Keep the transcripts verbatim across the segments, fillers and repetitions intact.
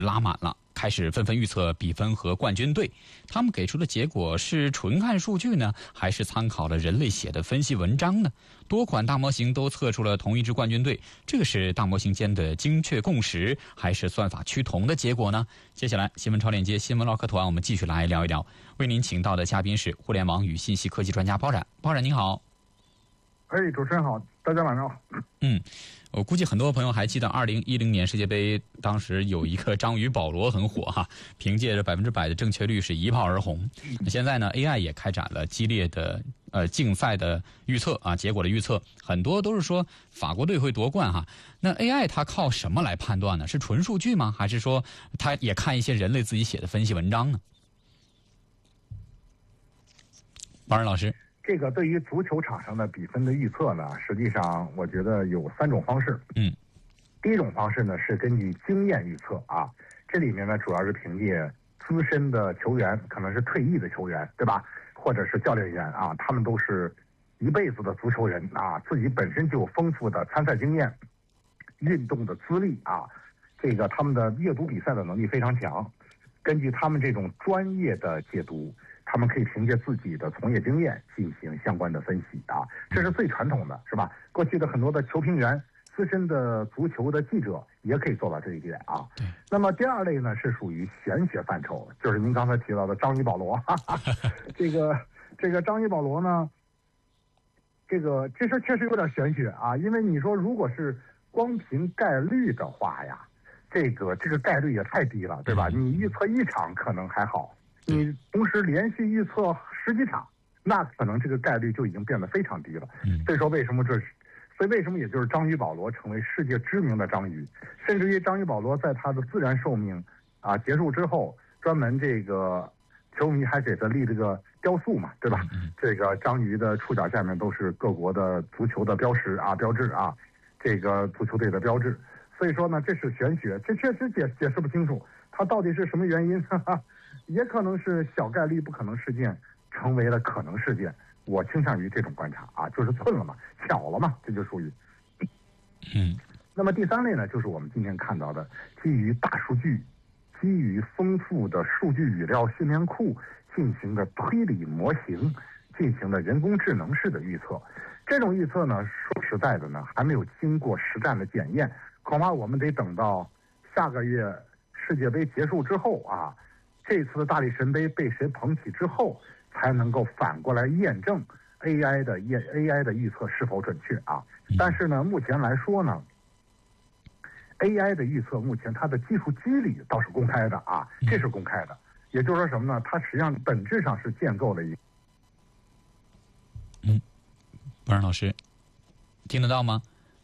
拉满了，开始纷纷预测比分和冠军队。他们给出的结果是纯看数据呢，还是参考了人类写的分析文章呢？多款大模型都测出了同一支冠军队，这个是大模型间的精确共识，还是算法趋同的结果呢？接下来新闻超链接新闻唠嗑团，我们继续来聊一聊。为您请到的嘉宾是互联网与信息科技专家包冉。包冉您好。 哎，主持人好，大家晚上好。 嗯，我估计很多朋友还记得二零一零年世界杯，当时有一个章鱼保罗很火哈，凭借着百分之百的正确率是一炮而红。那现在呢 ，A I 也开展了激烈的呃竞赛的预测啊，结果的预测很多都是说法国队会夺冠哈。那 A I 它靠什么来判断呢？是纯数据吗？还是说它也看一些人类自己写的分析文章呢？包冉老师。 这个对于足球场上的比分的预测呢，实际上我觉得有三种方式。 嗯， 第一种方式呢是根据经验预测啊，这里面呢主要是凭借资深的球员，可能是退役的球员，对吧？或者是教练员啊，他们都是一辈子的足球人啊，自己本身就有丰富的参赛经验、运动的资历啊，这个他们的阅读比赛的能力非常强。根据他们这种专业的解读，他们可以凭借自己的从业经验进行相关的分析啊，这是最传统的，是吧？过去的很多的球评员、资深的足球的记者也可以做到这一点啊。那么第二类呢是属于玄学范畴，就是您刚才提到的章鱼保罗。哈哈这个这个章鱼保罗呢，这个这事确实有点玄学啊，因为你说如果是光凭概率的话呀，这个这个概率也太低了，对吧？你预测一场可能还好。你同时连续预测十几场，那可能这个概率就已经变得非常低了。所以说为什么这是，所以为什么也就是章鱼保罗成为世界知名的章鱼，甚至于章鱼保罗在他的自然寿命啊结束之后，专门这个球迷还给他立这个雕塑嘛，对吧？这个章鱼的触角下面都是各国的足球的标识啊、标志啊，这个足球队的标志。所以说呢，这是玄学，这确实解解释不清楚，它到底是什么原因？哈哈，也可能是小概率不可能事件成为了可能事件。我倾向于这种观察啊，就是寸了嘛，巧了嘛，这就属于。 嗯。 那么第三类呢，就是我们今天看到的，基于大数据、基于丰富的数据语料训练库进行的推理模型进行的人工智能式的预测。这种预测呢，说实在的呢，还没有经过实战的检验。恐怕我们得等到下个月世界杯结束之后啊，这次的大力神杯被谁捧起之后，才能够反过来验证 A I 的验 A I 的预测是否准确啊。但是呢，目前来说呢 ，A I 的预测目前它的技术机理倒是公开的啊，这是公开的。也就是说什么呢？它实际上本质上是建构了一。 嗯，包冉老师，听得到吗？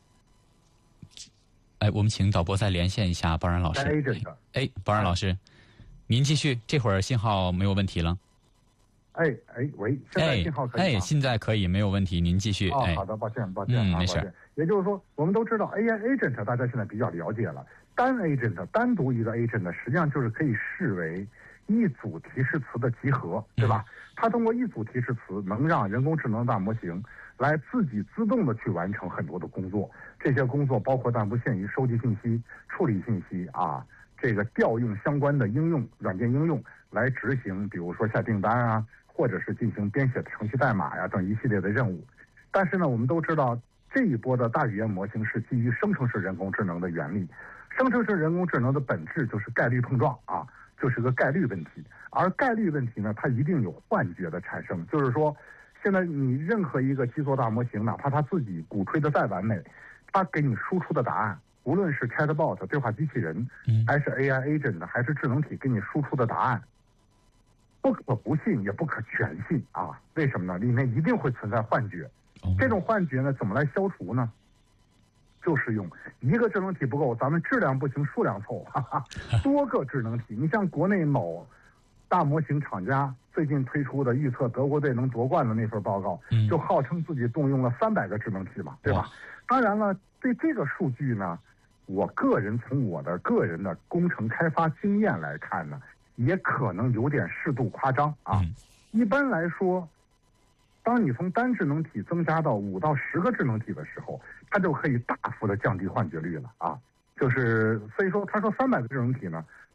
哎，我们请导播再连线一下包冉老师。哎，包冉老师，您继续，这会儿信号没有问题了。 哎哎喂，现在信号可以吗？ 哎，现在可以，没有问题，您继续。 哦， 哎、 好的，抱歉，抱歉， 嗯， 啊、 没事。 也就是说，我们都知道 A I agent 大家现在比较了解了，单 agent 单独一个 agent 实际上就是可以视为一组提示词的集合，对吧？嗯、它通过一组提示词能让人工智能大模型来自己自动的去完成很多的工作。这些工作包括但不限于收集信息、处理信息啊，这个调用相关的应用软件应用来执行，比如说下订单啊，或者是进行编写程序代码呀等一系列的任务。但是呢，我们都知道这一波的大语言模型是基于生成式人工智能的原理，生成式人工智能的本质就是概率碰撞啊，就是个概率问题。而概率问题呢，它一定有幻觉的产生，就是说，现在你任何一个基座大模型，哪怕它自己鼓吹的再完美，它给你输出的答案，无论是 Chatbot 对话机器人，还是 A I agent 还是智能体给你输出的答案，不可不信也不可全信啊！为什么呢？里面一定会存在幻觉。这种幻觉呢，怎么来消除呢？就是用一个智能体不够，咱们质量不行，数量凑，哈哈，多个智能体。你像国内某大模型厂家最近推出的预测德国队能夺冠的那份报告，就号称自己动用了三百个智能体嘛，对吧？当然了，对这个数据呢，我个人从我的个人的工程开发经验来看呢，也可能有点适度夸张啊。一般来说，当你从单智能体增加到五到十个智能体的时候，它就可以大幅的降低幻觉率了啊。就是所以说，他说三百个智能体呢，